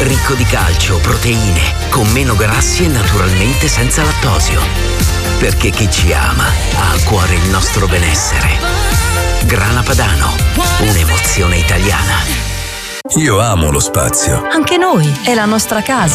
ricco di calcio, proteine, con meno grassi e naturalmente senza lattosio. Perché chi ci ama ha a cuore il nostro benessere. Grana Padano, un'emozione italiana. Io amo lo spazio. Anche noi, è la nostra casa.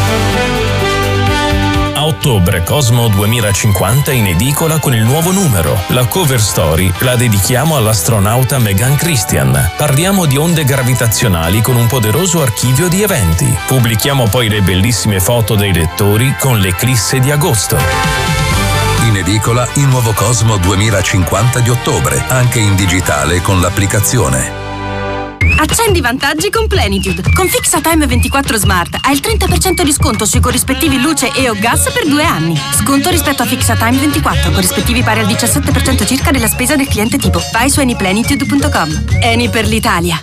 A ottobre Cosmo 2050 in edicola con il nuovo numero. La cover story la dedichiamo all'astronauta Megan Christian. Parliamo di onde gravitazionali con un poderoso archivio di eventi. Pubblichiamo poi le bellissime foto dei lettori con l'eclisse di agosto. In edicola il nuovo Cosmo 2050 di ottobre, anche in digitale con l'applicazione. Accendi vantaggi con Plenitude. Con FixaTime 24 Smart hai il 30% di sconto sui corrispettivi luce e o gas per 2 anni. Sconto rispetto a FixaTime 24, corrispettivi pari al 17% circa della spesa del cliente tipo. Vai su anyplenitude.com. Eni per l'Italia.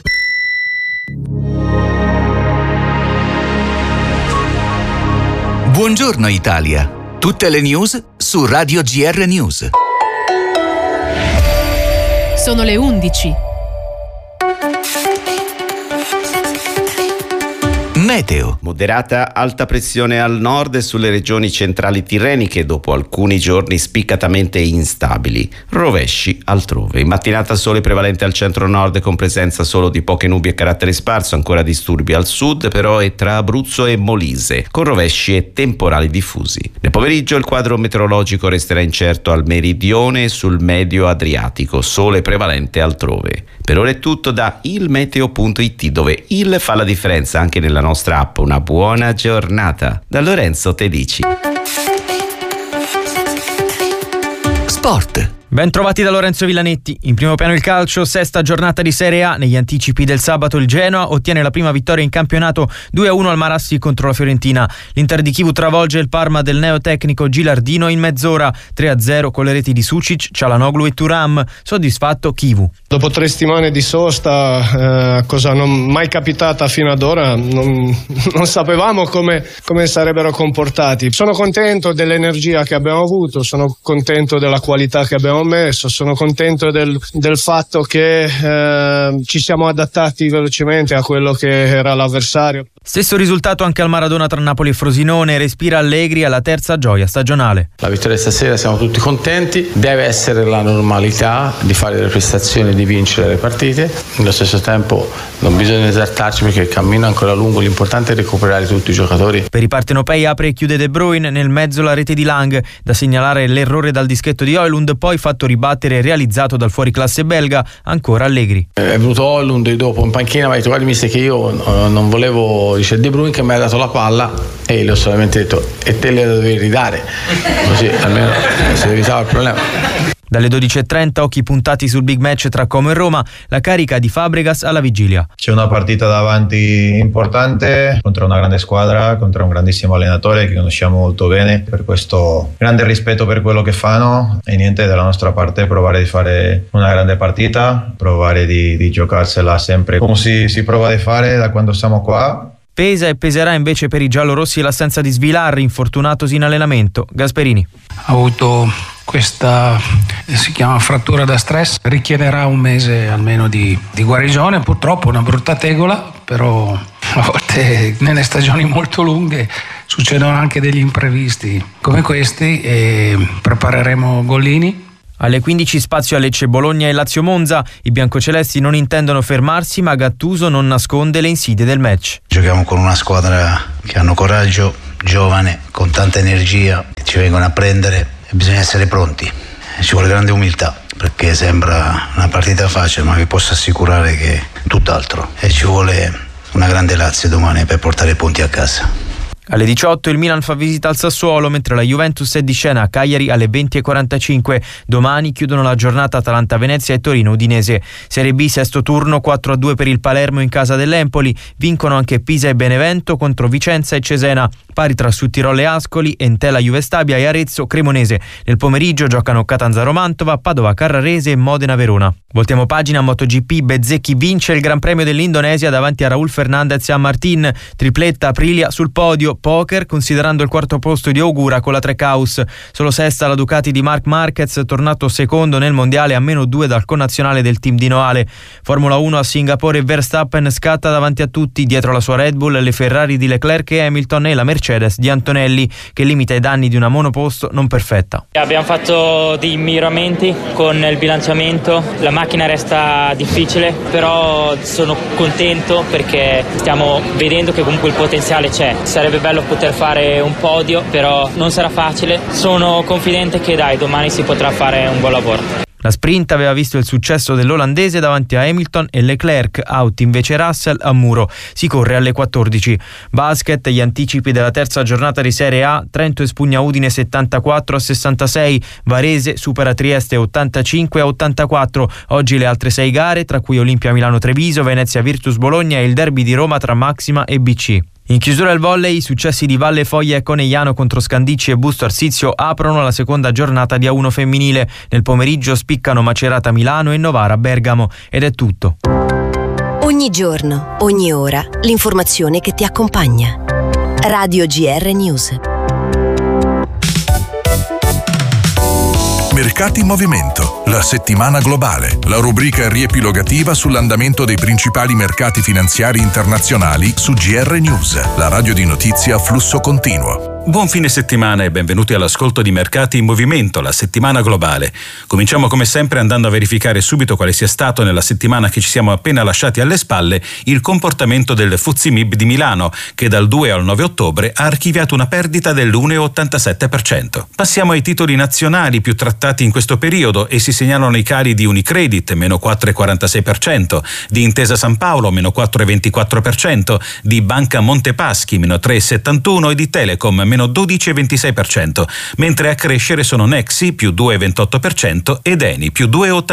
Buongiorno Italia. Tutte le news su Radio GR News. Sono le 11. Meteo. Moderata alta pressione al nord e sulle regioni centrali tirreniche dopo alcuni giorni spiccatamente instabili. Rovesci altrove. In mattinata sole prevalente al centro-nord con presenza solo di poche nubi a carattere sparso, ancora disturbi al sud però e tra Abruzzo e Molise, con rovesci e temporali diffusi. Nel pomeriggio il quadro meteorologico resterà incerto al meridione e sul medio Adriatico, sole prevalente altrove. Per ora è tutto da ilmeteo.it, dove il fa la differenza anche nella nostra app. Una buona giornata da Lorenzo Tedici. Sport. Ben trovati da Lorenzo Villanetti. In primo piano il calcio, sesta giornata di Serie A. Negli anticipi del sabato il Genoa ottiene la prima vittoria in campionato 2-1 al Marassi contro la Fiorentina. L'Inter di Chivu travolge il Parma del neotecnico Gilardino in mezz'ora, 3-0 con le reti di Sucic, Cialanoglu e Thuram. Soddisfatto Chivu. Dopo 3 settimane di sosta, cosa non mai capitata fino ad ora, non sapevamo come sarebbero comportati. Sono contento dell'energia che abbiamo avuto, sono contento della qualità che abbiamo messo, sono contento del fatto che ci siamo adattati velocemente a quello che era l'avversario. Stesso risultato anche al Maradona tra Napoli e Frosinone, respira Allegri alla terza gioia stagionale. La vittoria stasera, siamo tutti contenti, deve essere la normalità di fare le prestazioni e di vincere le partite. Nello stesso tempo non bisogna esaltarci perché il cammino è ancora lungo, l'importante è recuperare tutti i giocatori. Per i partenopei apre e chiude De Bruyne, nel mezzo la rete di Lang, da segnalare l'errore dal dischetto di Højlund, poi fatto ribattere realizzato dal fuoriclasse belga, ancora Allegri. È venuto Højlund dopo in panchina, mi ha detto guarda mister che io non volevo, dice De Bruyne che mi ha dato la palla e gli ho solamente detto e te le dovevi ridare, così almeno si evitava il problema. Dalle 12.30 occhi puntati sul big match tra Como e Roma, la carica di Fabregas alla vigilia. C'è una partita davanti importante contro una grande squadra, contro un grandissimo allenatore che conosciamo molto bene, per questo grande rispetto per quello che fanno e niente, dalla nostra parte provare di fare una grande partita, provare di giocarsela sempre come si prova a fare da quando siamo qua. Pesa e peserà invece per i giallorossi l'assenza di Svilar, infortunatosi in allenamento. Gasperini. Ha avuto questa, si chiama frattura da stress, richiederà un mese almeno di guarigione, purtroppo una brutta tegola, però a volte nelle stagioni molto lunghe succedono anche degli imprevisti come questi e prepareremo Gollini. Alle 15 spazio a Lecce, Bologna e Lazio Monza. I biancocelesti non intendono fermarsi, ma Gattuso non nasconde le insidie del match. Giochiamo con una squadra che hanno coraggio, giovane, con tanta energia, che ci vengono a prendere e bisogna essere pronti. Ci vuole grande umiltà, perché sembra una partita facile, ma vi posso assicurare che è tutt'altro. E ci vuole una grande Lazio domani per portare i punti a casa. Alle 18 il Milan fa visita al Sassuolo, mentre la Juventus è di scena a Cagliari alle 20.45. Domani chiudono la giornata Atalanta-Venezia e Torino-Udinese. Serie B, sesto turno, 4-2 per il Palermo in casa dell'Empoli. Vincono anche Pisa e Benevento contro Vicenza e Cesena. Pari tra Sudtirolo e Ascoli, Entella Juve Stabia e Arezzo Cremonese. Nel pomeriggio giocano Catanzaro-Mantova, Padova-Carrarese e Modena-Verona. Voltiamo pagina. MotoGP, Bezzecchi vince il Gran Premio dell'Indonesia davanti a Raul Fernandez e a Martin. Tripletta Aprilia sul podio, poker, considerando il quarto posto di Ogura con la Trackhouse. Solo sesta la Ducati di Marc Marquez, tornato secondo nel mondiale a -2 dal connazionale del team di Noale. Formula 1 a Singapore, Verstappen scatta davanti a tutti, dietro la sua Red Bull le Ferrari di Leclerc e Hamilton e la Mercedes di Antonelli, che limita i danni di una monoposto non perfetta. Abbiamo fatto dei miglioramenti con il bilanciamento, la macchina resta difficile, però sono contento perché stiamo vedendo che comunque il potenziale c'è. Sarebbe bello poter fare un podio, però non sarà facile. Sono confidente che domani si potrà fare un buon lavoro. La sprint aveva visto il successo dell'olandese davanti a Hamilton e Leclerc, out invece Russell a Muro. Si corre alle 14. Basket, gli anticipi della terza giornata di Serie A: Trento espugna Udine 74-66, Varese supera Trieste 85-84. Oggi le altre 6 gare, tra cui Olimpia Milano-Treviso, Venezia Virtus Bologna e il derby di Roma tra Maxima e BC. In chiusura al volley, i successi di Valle Foglia e Conegliano contro Scandicci e Busto Arsizio aprono la seconda giornata di A1 femminile. Nel pomeriggio spiccano Macerata Milano e Novara Bergamo. Ed è tutto. Ogni giorno, ogni ora, l'informazione che ti accompagna. Radio GR News. Mercati in movimento, la settimana globale, la rubrica riepilogativa sull'andamento dei principali mercati finanziari internazionali su GR News, la radio di notizia a flusso continuo. Buon fine settimana e benvenuti all'ascolto di Mercati in Movimento, la settimana globale. Cominciamo come sempre andando a verificare subito quale sia stato nella settimana che ci siamo appena lasciati alle spalle il comportamento del FTSE MIB di Milano, che dal 2 al 9 ottobre ha archiviato una perdita dell'1,87%. Passiamo ai titoli nazionali più trattati in questo periodo e si segnalano i cali di Unicredit, meno 4,46%, di Intesa San Paolo, meno 4,24%, di Banca Montepaschi, meno 3,71% e di Telecom, meno 12,26%, mentre a crescere sono Nexi, più 2,28% ed Eni, più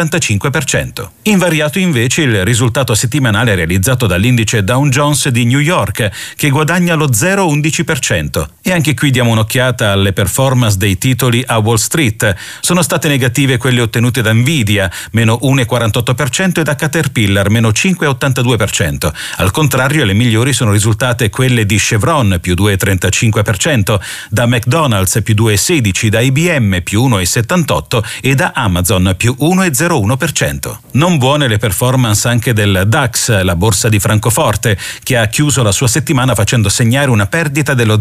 2,85%. Invariato invece il risultato settimanale realizzato dall'indice Dow Jones di New York, che guadagna lo 0,11%. E anche qui diamo un'occhiata alle performance dei titoli a Wall Street. Sono state negative quelle ottenute da Nvidia, meno 1,48%, e da Caterpillar, meno 5,82%. Al contrario, le migliori sono risultate quelle di Chevron, più 2,35%, da McDonald's, più 2,16%, da IBM, più 1,78% e da Amazon, più 1,01%. Non buone le performance anche del DAX, la borsa di Francoforte, che ha chiuso la sua settimana facendo segnare una perdita dello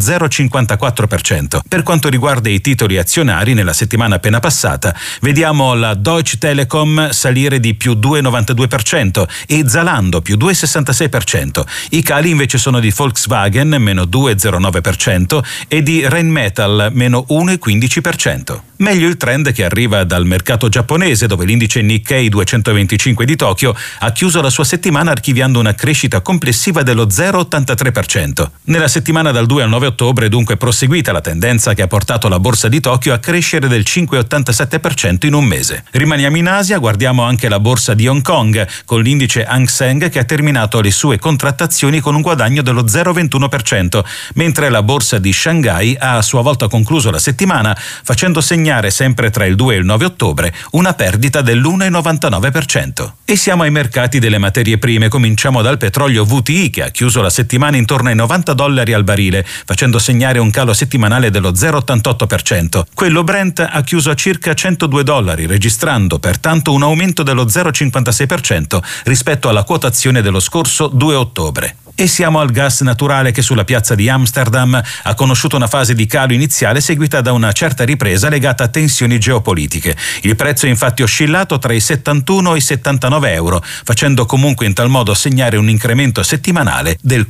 0,54%. Per quanto riguarda i titoli azionari, nella settimana appena passata, vediamo la Deutsche Telekom salire di più 2,92% e Zalando più 2,66%. I cali invece sono di Volkswagen, meno 2,09%, e di Rheinmetall, meno 1,15%. Meglio il trend che arriva dal mercato giapponese, dove l'indice Nikkei 225 di Tokyo ha chiuso la sua settimana archiviando una crescita complessiva dello 0,83%. Nella settimana dal 2 al 9 ottobre è dunque proseguita la tendenza che ha portato la borsa di Tokyo a crescere del 5,87% in un mese. Rimaniamo in Asia, guardiamo anche la borsa di Hong Kong, con l'indice Hang Seng che ha terminato le sue contrattazioni con un guadagno dello 0,21%, mentre la borsa di Shanghai ha a sua volta concluso la settimana facendo segnare sempre tra il 2 e il 9 ottobre una perdita dell'1,99%. E siamo ai mercati delle materie prime. Cominciamo dal petrolio WTI, che ha chiuso la settimana intorno ai $90 al barile, facendo segnare un calo settimanale dello 0,88%. Quello Brent ha chiuso a circa $102, registrando pertanto un aumento dello 0,56% rispetto alla quotazione dello scorso 2 ottobre. E siamo al gas naturale, che sulla piazza di Amsterdam ha conosciuto una fase di calo iniziale seguita da una certa ripresa legata a tensioni geopolitiche. Il prezzo è infatti oscillato tra i 71 e i 79 euro, facendo comunque in tal modo segnare un incremento settimanale del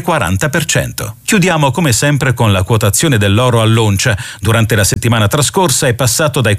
4,40%. Chiudiamo come sempre con la quotazione dell'oro all'oncia. Durante la settimana trascorsa è passato dai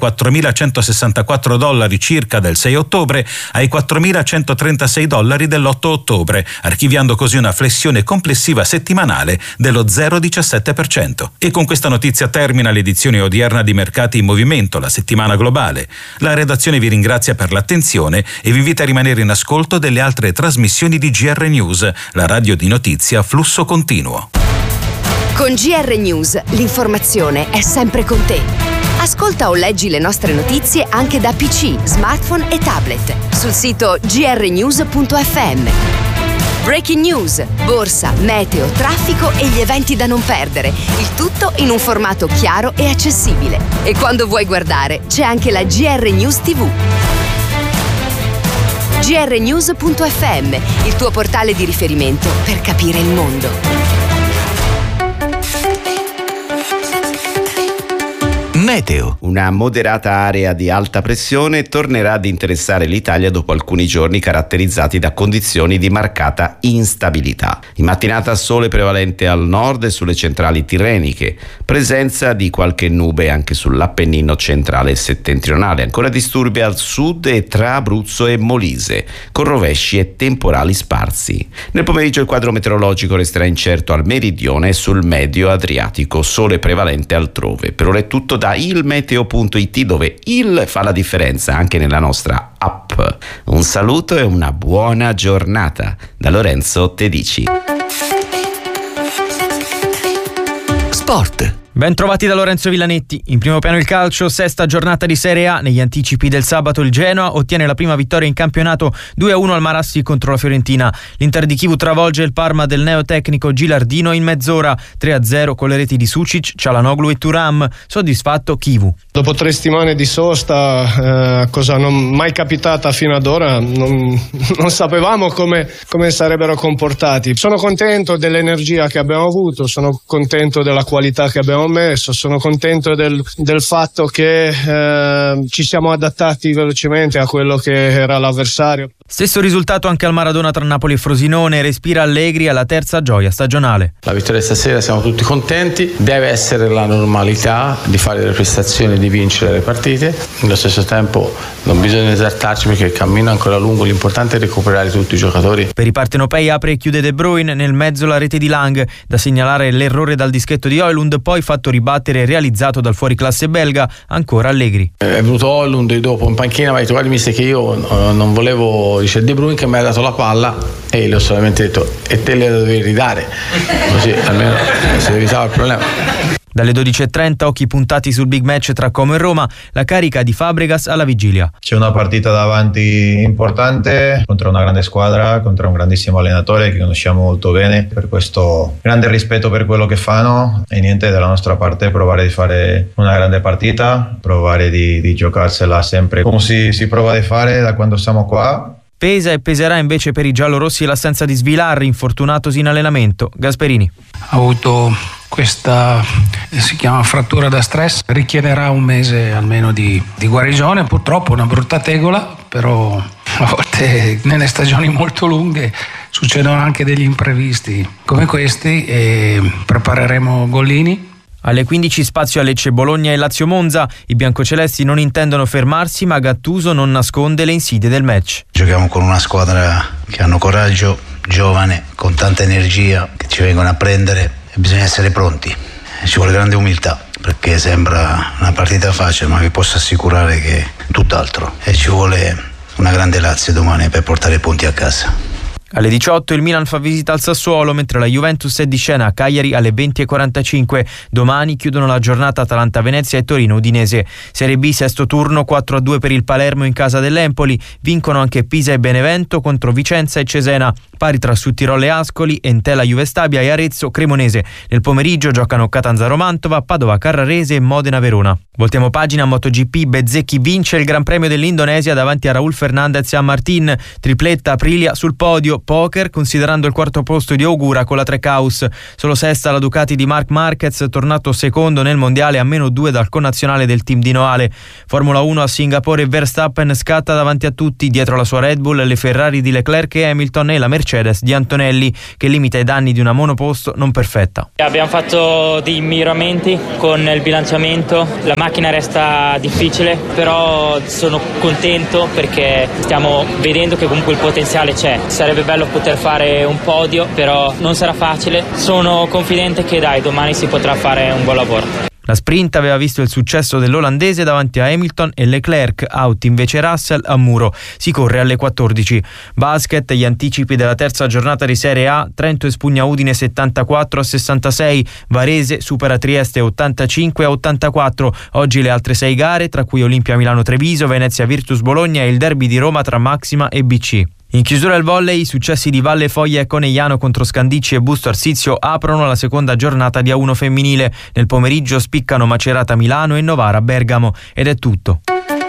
$4.164 circa del 6 ottobre ai $4.136 dell'8 ottobre, archiviando così una flessione complessiva settimanale dello 0,17%. E con questa notizia termina l'edizione odierna di Mercati in Movimento, la settimana globale. La redazione vi ringrazia per l'attenzione e vi invita a rimanere in ascolto delle altre trasmissioni di GR News, la radio di notizia a flusso continuo. Con GR News l'informazione è sempre con te. Ascolta o leggi le nostre notizie anche da PC, smartphone e tablet sul sito grnews.fm. breaking news, borsa, meteo, traffico e gli eventi da non perdere. Il tutto in un formato chiaro e accessibile. E quando vuoi guardare, c'è anche la GR News TV. grnews.fm, il tuo portale di riferimento per capire il mondo. Meteo. Una moderata area di alta pressione tornerà ad interessare l'Italia dopo alcuni giorni caratterizzati da condizioni di marcata instabilità. In mattinata sole prevalente al nord e sulle centrali tirreniche, presenza di qualche nube anche sull'Appennino centrale e settentrionale, ancora disturbi al sud e tra Abruzzo e Molise, con rovesci e temporali sparsi. Nel pomeriggio il quadro meteorologico resterà incerto al meridione e sul medio Adriatico, sole prevalente altrove. Per ora è tutto da ilmeteo.it, dove il fa la differenza anche nella nostra app. Un saluto e una buona giornata da Lorenzo Tedici. Sport. Ben trovati da Lorenzo Villanetti. In primo piano il calcio, sesta giornata di Serie A. Negli anticipi del sabato il Genoa ottiene la prima vittoria in campionato 2-1 al Marassi contro la Fiorentina. L'Inter di Chivu travolge il Parma del neotecnico Gilardino in mezz'ora, 3-0 con le reti di Sucic, Çalhanoğlu e Thuram. Soddisfatto Chivu. Dopo 3 settimane di sosta, cosa non mai capitata fino ad ora, non sapevamo come sarebbero comportati. Sono contento dell'energia che abbiamo avuto, sono contento della qualità che abbiamo messo, sono contento del fatto che ci siamo adattati velocemente a quello che era l'avversario. Stesso risultato anche al Maradona tra Napoli e Frosinone, respira Allegri alla terza gioia stagionale. La vittoria stasera, siamo tutti contenti, deve essere la normalità di fare le prestazioni, di vincere le partite. Nello stesso tempo non bisogna esaltarci perché il cammino è ancora lungo, l'importante è recuperare tutti i giocatori. Per i partenopei apre e chiude De Bruyne, nel mezzo la rete di Lang, da segnalare l'errore dal dischetto di Højlund, poi fatto ribattere realizzato dal fuoriclasse belga, ancora Allegri. È venuto Højlund dopo in panchina, mi ha detto guarda mister che io non volevo, dice De Bruyne che mi ha dato la palla e io gli ho solamente detto e te le dovevi ridare, così almeno si evitava il problema. Dalle 12.30 occhi puntati sul big match tra Como e Roma, la carica di Fabregas alla vigilia. C'è una partita davanti importante contro una grande squadra, contro un grandissimo allenatore che conosciamo molto bene, per questo grande rispetto per quello che fanno e niente, dalla nostra parte provare di fare una grande partita, provare di giocarsela sempre come si prova a fare da quando siamo qua. Pesa e peserà invece per i giallorossi l'assenza di Svilar, infortunatosi in allenamento. Gasperini. Ha avuto questa, si chiama frattura da stress, richiederà un mese almeno di guarigione, purtroppo una brutta tegola, però a volte nelle stagioni molto lunghe succedono anche degli imprevisti come questi e prepareremo Gollini. Alle 15 spazio a Lecce, Bologna e Lazio Monza. I biancocelesti non intendono fermarsi, ma Gattuso non nasconde le insidie del match. Giochiamo con una squadra che hanno coraggio, giovane, con tanta energia, che ci vengono a prendere e bisogna essere pronti. Ci vuole grande umiltà, perché sembra una partita facile, ma vi posso assicurare che è tutt'altro. E ci vuole una grande Lazio domani per portare i punti a casa. Alle 18 il Milan fa visita al Sassuolo, mentre la Juventus è di scena a Cagliari alle 20.45. Domani chiudono la giornata Atalanta-Venezia e Torino-Udinese. Serie B, sesto turno, 4-2 per il Palermo in casa dell'Empoli. Vincono anche Pisa e Benevento contro Vicenza e Cesena. Pari tra Sudtirolo e Ascoli, Entella Juve Stabia e Arezzo Cremonese. Nel pomeriggio giocano Catanzaro Mantova, Padova Carrarese e Modena Verona. Voltiamo pagina. MotoGP, Bezzecchi vince il Gran Premio dell'Indonesia davanti a Raul Fernandez e a Martin. Tripletta Aprilia sul podio. Poker considerando il quarto posto di Ogura con la Trackhouse. Solo sesta la Ducati di Marc Marquez, tornato secondo nel mondiale a -2 dal connazionale del team di Noale. Formula 1 a Singapore, Verstappen scatta davanti a tutti, dietro la sua Red Bull le Ferrari di Leclerc e Hamilton e la Mercedes di Antonelli, che limita i danni di una monoposto non perfetta. Abbiamo fatto dei miglioramenti con il bilanciamento, la macchina resta difficile, però sono contento perché stiamo vedendo che comunque il potenziale c'è. Sarebbe bello poter fare un podio, però non sarà facile. Sono confidente che domani si potrà fare un buon lavoro. La sprint aveva visto il successo dell'olandese davanti a Hamilton e Leclerc, out invece Russell a muro. Si corre alle 14. Basket, gli anticipi della terza giornata di Serie A. Trento espugna Udine 74-66, Varese supera Trieste 85-84. Oggi le altre 6 gare, tra cui Olimpia Milano Treviso, Venezia Virtus Bologna e il derby di Roma tra Maxima e BC. In chiusura al volley, i successi di Valle Foglia e Conegliano contro Scandicci e Busto Arsizio aprono la seconda giornata di A1 femminile. Nel pomeriggio spiccano Macerata Milano e Novara Bergamo. Ed è tutto.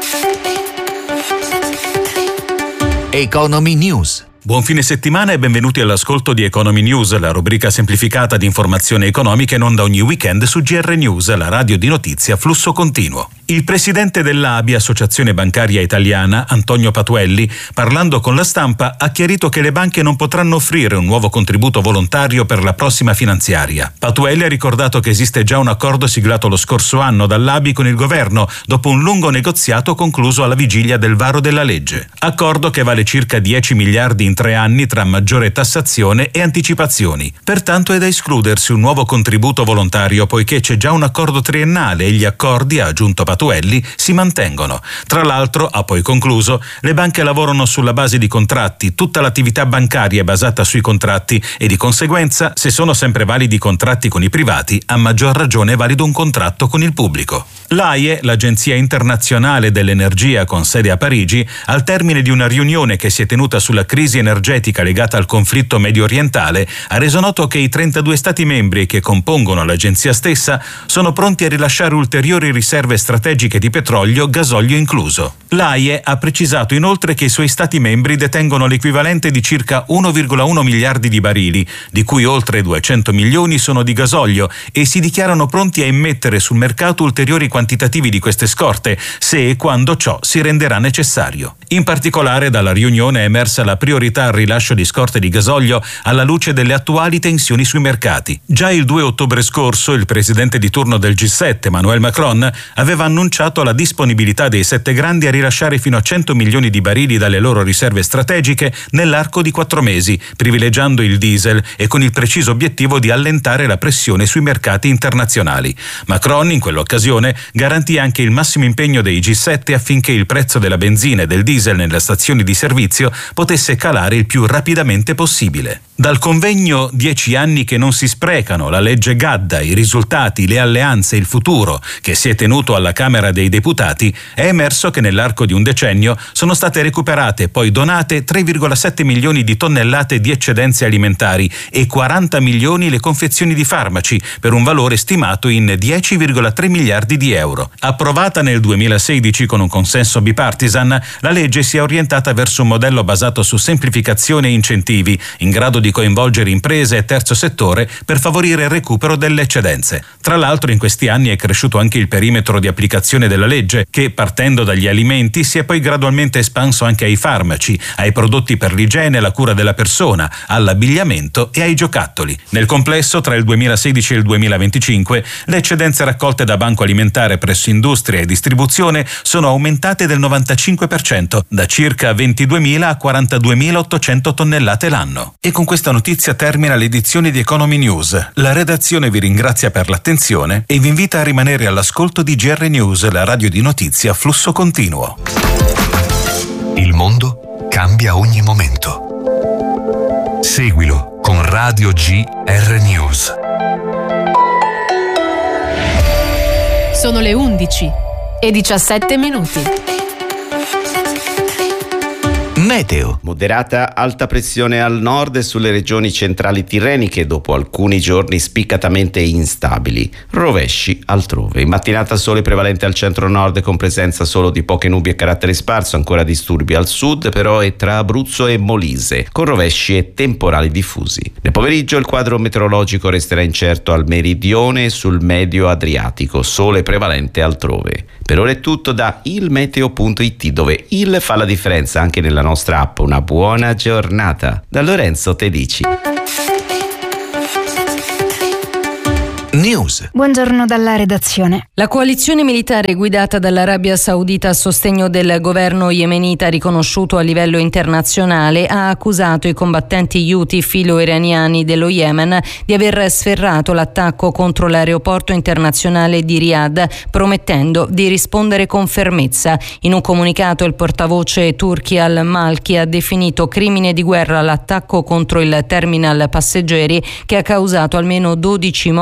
Economy News. Buon fine settimana e benvenuti all'ascolto di Economy News, la rubrica semplificata di informazioni economiche in onda ogni weekend su GR News, la radio di notizia a flusso continuo. Il presidente dell'ABI, Associazione Bancaria Italiana, Antonio Patuelli, parlando con la stampa, ha chiarito che le banche non potranno offrire un nuovo contributo volontario per la prossima finanziaria. Patuelli ha ricordato che esiste già un accordo siglato lo scorso anno dall'ABI con il governo, dopo un lungo negoziato concluso alla vigilia del varo della legge. Accordo che vale circa 10 miliardi in 3 anni tra maggiore tassazione e anticipazioni. Pertanto è da escludersi un nuovo contributo volontario, poiché c'è già un accordo triennale e gli accordi, ha aggiunto Patuelli, si mantengono. Tra l'altro, ha poi concluso, le banche lavorano sulla base di contratti, tutta l'attività bancaria è basata sui contratti e di conseguenza, se sono sempre validi i contratti con i privati, a maggior ragione è valido un contratto con il pubblico. L'AIE, l'Agenzia Internazionale dell'Energia con sede a Parigi, al termine di una riunione che si è tenuta sulla crisi energetica legata al conflitto medio orientale, ha reso noto che i 32 Stati membri che compongono l'agenzia stessa sono pronti a rilasciare ulteriori riserve strategiche di petrolio, gasolio incluso. L'AIE ha precisato inoltre che i suoi Stati membri detengono l'equivalente di circa 1,1 miliardi di barili, di cui oltre 200 milioni sono di gasolio, e si dichiarano pronti a immettere sul mercato ulteriori quantitativi di queste scorte, se e quando ciò si renderà necessario. In particolare dalla riunione è emersa la priorità al rilascio di scorte di gasolio alla luce delle attuali tensioni sui mercati. Già il 2 ottobre scorso il presidente di turno del G7, Emmanuel Macron, aveva annunciato la disponibilità dei 7 grandi a rilasciare fino a 100 milioni di barili dalle loro riserve strategiche nell'arco di 4 mesi, privilegiando il diesel e con il preciso obiettivo di allentare la pressione sui mercati internazionali. Macron, in quell'occasione, garantì anche il massimo impegno dei G7 affinché il prezzo della benzina e del diesel nelle stazioni di servizio potesse calare il più rapidamente possibile. Dal convegno 10 anni che non si sprecano, la legge Gadda, i risultati, le alleanze, il futuro, che si è tenuto alla Camera dei Deputati, è emerso che nell'arco di un decennio sono state recuperate e poi donate 3,7 milioni di tonnellate di eccedenze alimentari e 40 milioni le confezioni di farmaci, per un valore stimato in 10,3 miliardi di euro. Approvata nel 2016 con un consenso bipartisan, la legge si è orientata verso un modello basato su semplificazione e incentivi, in grado di coinvolgere imprese e terzo settore per favorire il recupero delle eccedenze. Tra l'altro in questi anni è cresciuto anche il perimetro di applicazione della legge, che partendo dagli alimenti si è poi gradualmente espanso anche ai farmaci, ai prodotti per l'igiene e la cura della persona, all'abbigliamento e ai giocattoli. Nel complesso, tra il 2016 e il 2025, le eccedenze raccolte da Banco Alimentare presso industria e distribuzione sono aumentate del 95%, da circa 22.000 a 42.800 tonnellate l'anno. E con questa notizia termina l'edizione di Economy News. La redazione vi ringrazia per l'attenzione e vi invita a rimanere all'ascolto di GR News, la radio di notizia a flusso continuo. Il mondo cambia ogni momento. Seguilo con Radio GR News. Sono le 11 e 17 minuti. Meteo. Moderata alta pressione al nord e sulle regioni centrali tirreniche dopo alcuni giorni spiccatamente instabili. Rovesci altrove. In mattinata sole prevalente al centro-nord con presenza solo di poche nubi a carattere sparso, ancora disturbi al sud però e tra Abruzzo e Molise, con rovesci e temporali diffusi. Nel pomeriggio il quadro meteorologico resterà incerto al meridione e sul medio Adriatico, sole prevalente altrove. Per ora è tutto da ilmeteo.it, dove il fa la differenza anche nella nostra app. Una buona giornata da Lorenzo Tedici. News. Buongiorno dalla redazione. La coalizione militare guidata dall'Arabia Saudita a sostegno del governo yemenita riconosciuto a livello internazionale ha accusato i combattenti Houthi filo-iraniani dello Yemen di aver sferrato l'attacco contro l'aeroporto internazionale di Riyadh, promettendo di rispondere con fermezza. In un comunicato il portavoce Turki al-Malki ha definito crimine di guerra l'attacco contro il terminal passeggeri che ha causato almeno 12 morti e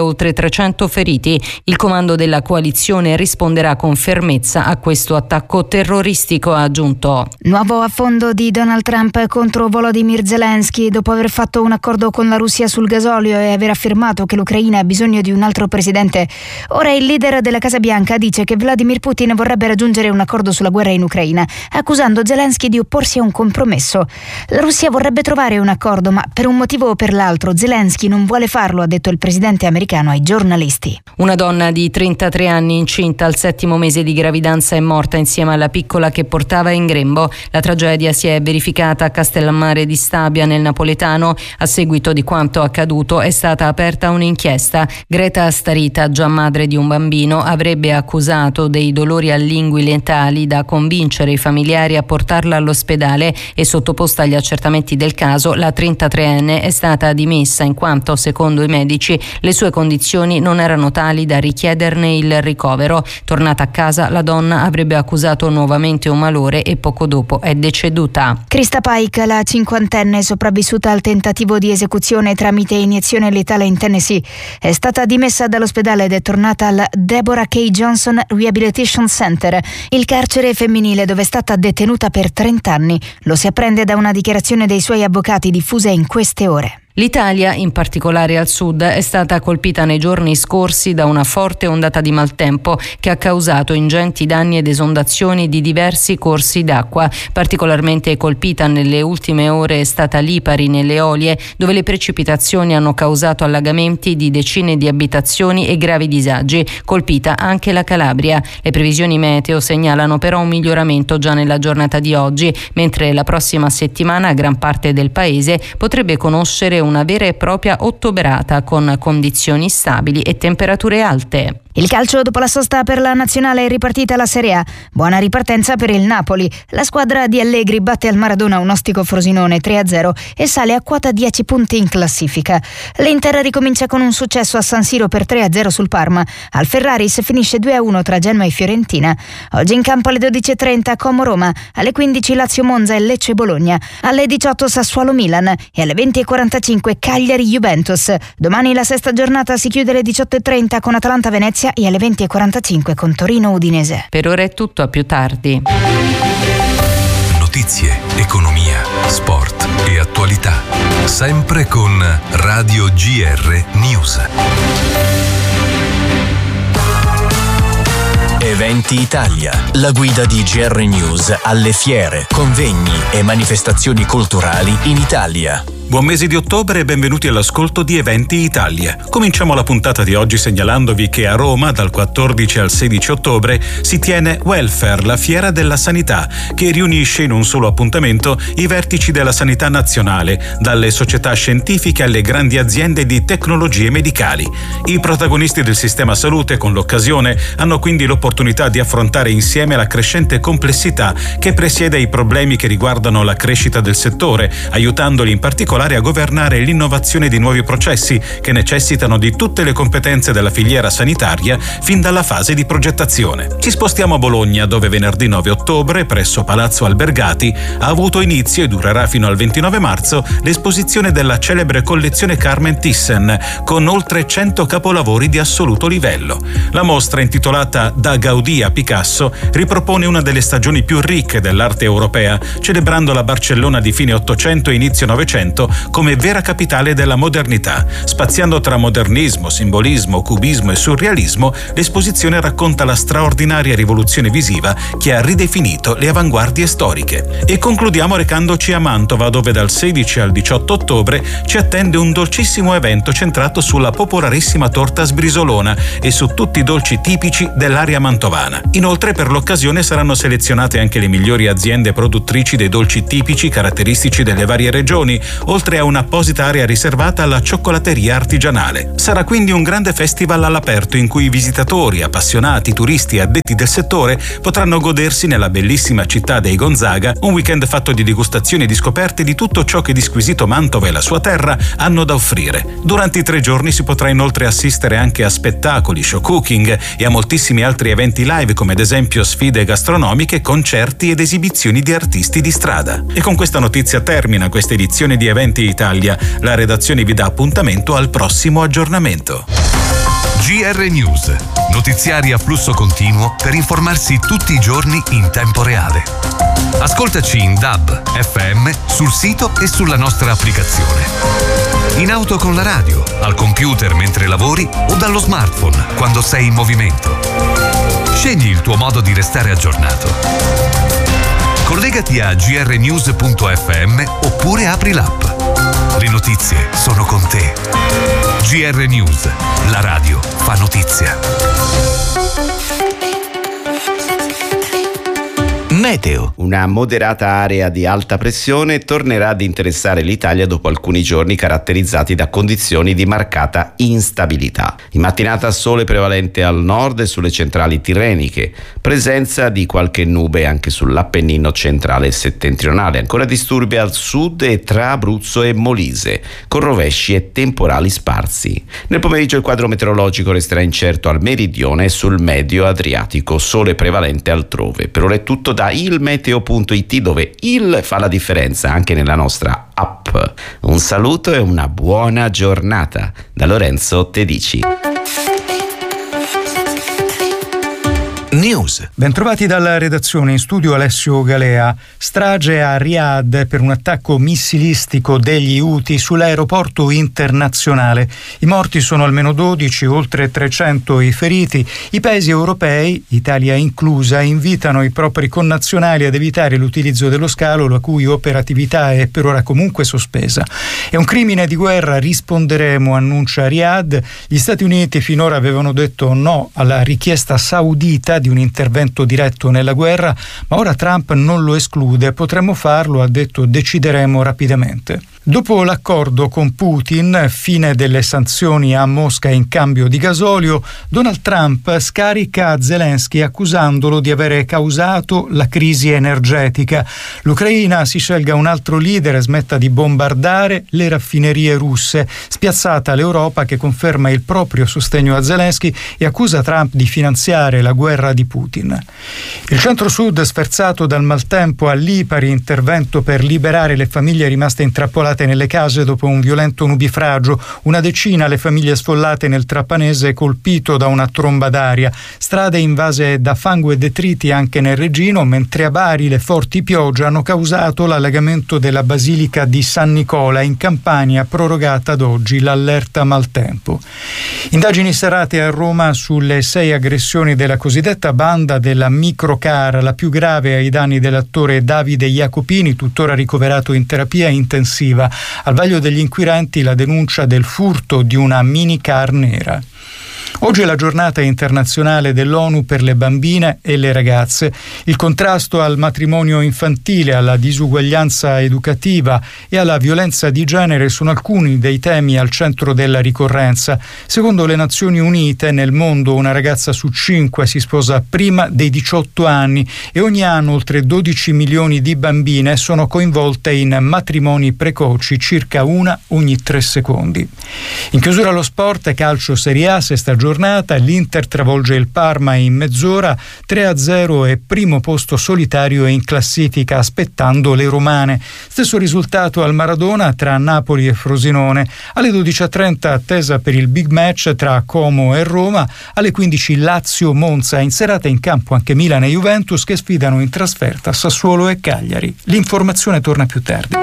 oltre 300 feriti. Il comando della coalizione risponderà con fermezza a questo attacco terroristico, ha aggiunto. Nuovo affondo di Donald Trump contro Volodymyr Zelensky dopo aver fatto un accordo con la Russia sul gasolio e aver affermato che l'Ucraina ha bisogno di un altro presidente. Ora il leader della Casa Bianca dice che Vladimir Putin vorrebbe raggiungere un accordo sulla guerra in Ucraina, accusando Zelensky di opporsi a un compromesso. La Russia vorrebbe trovare un accordo, ma per un motivo o per l'altro Zelensky non vuole farlo, ha detto il presidente americano ai giornalisti. Una donna di 33 anni incinta al 7° mese di gravidanza è morta insieme alla piccola che portava in grembo. La tragedia si è verificata a Castellammare di Stabia nel napoletano. A seguito di quanto accaduto è stata aperta un'inchiesta. Greta Starita, già madre di un bambino, avrebbe accusato dei dolori all'inguine letali da convincere i familiari a portarla all'ospedale e, sottoposta agli accertamenti del caso, la 33enne è stata dimessa in quanto, secondo i medici, le sue condizioni non erano tali da richiederne il ricovero. Tornata a casa, la donna avrebbe accusato nuovamente un malore e poco dopo è deceduta. Krista Pike, la 50enne sopravvissuta al tentativo di esecuzione tramite iniezione letale in Tennessee, è stata dimessa dall'ospedale ed è tornata al Deborah K. Johnson Rehabilitation Center, il carcere femminile dove è stata detenuta per 30 anni. Lo si apprende da una dichiarazione dei suoi avvocati diffusa in queste ore. L'Italia, in particolare al sud, è stata colpita nei giorni scorsi da una forte ondata di maltempo che ha causato ingenti danni ed esondazioni di diversi corsi d'acqua. Particolarmente colpita nelle ultime ore è stata Lipari, nelle Eolie, dove le precipitazioni hanno causato allagamenti di decine di abitazioni e gravi disagi. Colpita anche la Calabria. Le previsioni meteo segnalano però un miglioramento già nella giornata di oggi, mentre la prossima settimana gran parte del paese potrebbe conoscere una vera e propria ottobrata con condizioni stabili e temperature alte. Il calcio dopo la sosta per la nazionale è ripartita la Serie A. Buona ripartenza per il Napoli. La squadra di Allegri batte al Maradona un ostico Frosinone 3-0 e sale a quota 10 punti in classifica. L'Inter ricomincia con un successo a San Siro per 3-0 sul Parma. Al Ferraris finisce 2-1 tra Genoa e Fiorentina. Oggi in campo alle 12:30 Como-Roma, alle 15 Lazio-Monza e Lecce-Bologna, alle 18 Sassuolo-Milan e alle 20:45 Cagliari-Juventus. Domani la sesta giornata si chiude alle 18:30 con Atalanta-Venezia e alle 20:45 con Torino-Udinese. Per ora è tutto, a più tardi. Notizie, economia, sport e attualità. Sempre con Radio GR News. Eventi Italia, la guida di GR News alle fiere, convegni e manifestazioni culturali in Italia. Buon mese di ottobre e benvenuti all'ascolto di Eventi Italia. Cominciamo la puntata di oggi segnalandovi che a Roma dal 14 al 16 ottobre si tiene Welfare, la fiera della sanità, che riunisce in un solo appuntamento i vertici della sanità nazionale, dalle società scientifiche alle grandi aziende di tecnologie medicali. I protagonisti del sistema salute con l'occasione hanno quindi l'opportunità di affrontare insieme la crescente complessità che presiede ai problemi che riguardano la crescita del settore, aiutandoli in particolare a governare l'innovazione di nuovi processi che necessitano di tutte le competenze della filiera sanitaria fin dalla fase di progettazione. Ci spostiamo a Bologna, dove venerdì 9 ottobre, presso Palazzo Albergati, ha avuto inizio e durerà fino al 29 marzo l'esposizione della celebre collezione Carmen Thyssen, con oltre 100 capolavori di assoluto livello. La mostra, intitolata Da Gaudì a Picasso, ripropone una delle stagioni più ricche dell'arte europea, celebrando la Barcellona di fine Ottocento e inizio Novecento come vera capitale della modernità. Spaziando tra modernismo, simbolismo, cubismo e surrealismo, l'esposizione racconta la straordinaria rivoluzione visiva che ha ridefinito le avanguardie storiche. E concludiamo recandoci a Mantova, dove dal 16 al 18 ottobre ci attende un dolcissimo evento centrato sulla popolarissima torta sbrisolona e su tutti i dolci tipici dell'area mantovana. Inoltre, per l'occasione saranno selezionate anche le migliori aziende produttrici dei dolci tipici caratteristici delle varie regioni, oltre a un'apposita area riservata alla cioccolateria artigianale. Sarà quindi un grande festival all'aperto in cui visitatori, appassionati, turisti e addetti del settore potranno godersi nella bellissima città dei Gonzaga un weekend fatto di degustazioni e di scoperte di tutto ciò che di squisito Mantova e la sua terra hanno da offrire. Durante i 3 giorni si potrà inoltre assistere anche a spettacoli, show cooking e a moltissimi altri eventi live, come ad esempio sfide gastronomiche, concerti ed esibizioni di artisti di strada. E con questa notizia termina questa edizione di Eventi Italia. La redazione vi dà appuntamento al prossimo aggiornamento. GR News, notiziari a flusso continuo per informarsi tutti i giorni in tempo reale. Ascoltaci in DAB, FM, sul sito e sulla nostra applicazione. In auto con la radio, al computer mentre lavori o dallo smartphone quando sei in movimento. Scegli il tuo modo di restare aggiornato. Collegati a grnews.fm oppure apri l'app. Le notizie sono con te. GR News, la radio fa notizia. Meteo. Una moderata area di alta pressione tornerà ad interessare l'Italia dopo alcuni giorni caratterizzati da condizioni di marcata instabilità. In mattinata sole prevalente al nord e sulle centrali tirreniche, presenza di qualche nube anche sull'Appennino centrale e settentrionale, ancora disturbi al sud e tra Abruzzo e Molise, con rovesci e temporali sparsi. Nel pomeriggio il quadro meteorologico resterà incerto al meridione e sul medio Adriatico, sole prevalente altrove. Per ora è tutto da ilmeteo.it, dove il fa la differenza anche nella nostra app. Un saluto e una buona giornata da Lorenzo Tedici. News. Bentrovati dalla redazione, in studio Alessio Galea. Strage a Riyadh per un attacco missilistico degli Houthi sull'aeroporto internazionale. I morti sono almeno 12, oltre 300 i feriti. I paesi europei, Italia inclusa, invitano i propri connazionali ad evitare l'utilizzo dello scalo, la cui operatività è per ora comunque sospesa. È un crimine di guerra, risponderemo, annuncia Riyadh. Gli Stati Uniti finora avevano detto no alla richiesta saudita di un intervento diretto nella guerra, ma ora Trump non lo esclude. Potremmo farlo, ha detto, decideremo rapidamente. Dopo l'accordo con Putin, fine delle sanzioni a Mosca in cambio di gasolio, Donald Trump scarica Zelensky accusandolo di avere causato la crisi energetica. L'Ucraina si scelga un altro leader e smetta di bombardare le raffinerie russe. Spiazzata l'Europa, che conferma il proprio sostegno a Zelensky e accusa Trump di finanziare la guerra di Putin. Il centro-sud sferzato dal maltempo a Lipari, intervento per liberare le famiglie rimaste intrappolate nelle case dopo un violento nubifragio. Una decina le famiglie sfollate nel Trapanese, colpito da una tromba d'aria. Strade invase da fango e detriti anche nel Regino, mentre a Bari le forti piogge hanno causato l'allagamento della Basilica di San Nicola. In Campania prorogata ad oggi l'allerta maltempo. Indagini serrate a Roma sulle 6 aggressioni della cosiddetta banda della microcar, la più grave ai danni dell'attore Davide Jacopini, tuttora ricoverato in terapia intensiva. Al vaglio degli inquirenti la denuncia del furto di una minicar nera. Oggi è la giornata internazionale dell'ONU per le bambine e le ragazze. Il contrasto al matrimonio infantile, alla disuguaglianza educativa e alla violenza di genere sono alcuni dei temi al centro della ricorrenza. Secondo le Nazioni Unite, nel mondo una ragazza su 5 si sposa prima dei 18 anni e ogni anno oltre 12 milioni di bambine sono coinvolte in matrimoni precoci, circa una ogni 3 secondi. In chiusura allo sport, calcio Serie A, sesta giornata, l'Inter travolge il Parma in mezz'ora, 3-0 e primo posto solitario in classifica, aspettando le romane. Stesso risultato al Maradona tra Napoli e Frosinone. Alle 12:30 attesa per il big match tra Como e Roma, alle 15 Lazio-Monza, in serata in campo anche Milan e Juventus, che sfidano in trasferta Sassuolo e Cagliari. L'informazione torna più tardi.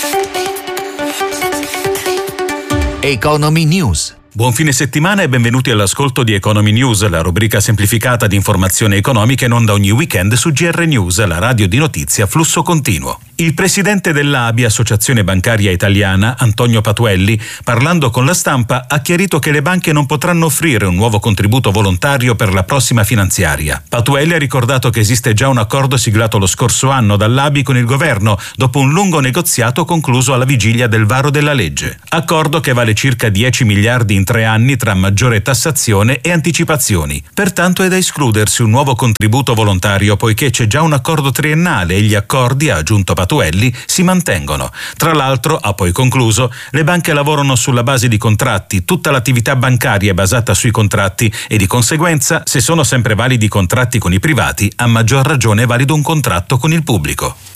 Economy News. Buon fine settimana e benvenuti all'ascolto di Economy News, la rubrica semplificata di informazione economica in onda ogni weekend su GR News, la radio di notizia a flusso continuo. Il presidente dell'ABI, Associazione Bancaria Italiana, Antonio Patuelli, parlando con la stampa, ha chiarito che le banche non potranno offrire un nuovo contributo volontario per la prossima finanziaria. Patuelli ha ricordato che esiste già un accordo siglato lo scorso anno dall'ABI con il governo, dopo un lungo negoziato concluso alla vigilia del varo della legge. Accordo che vale circa 10 miliardi in 3 anni tra maggiore tassazione e anticipazioni. Pertanto è da escludersi un nuovo contributo volontario, poiché c'è già un accordo triennale e gli accordi, ha aggiunto Patuelli, si mantengono. Tra l'altro, ha poi concluso, le banche lavorano sulla base di contratti, tutta l'attività bancaria è basata sui contratti e di conseguenza, se sono sempre validi i contratti con i privati, a maggior ragione è valido un contratto con il pubblico.